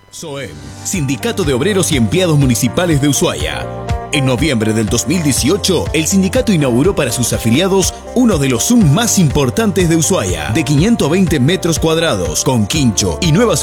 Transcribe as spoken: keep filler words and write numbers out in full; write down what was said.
SOEM, Sindicato de Obreros y Empleados Municipales de Ushuaia. En noviembre del dos mil dieciocho, el sindicato inauguró para sus afiliados uno de los Zoom más importantes de Ushuaia, de quinientos veinte metros cuadrados, con quincho y nuevas